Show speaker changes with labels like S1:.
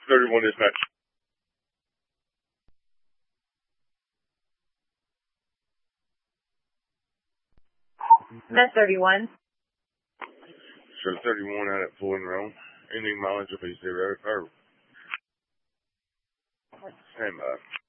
S1: 31 dispatch.
S2: That's 31.
S1: So 31 out at Full and Roan. Any mileage will be 0 or stand by.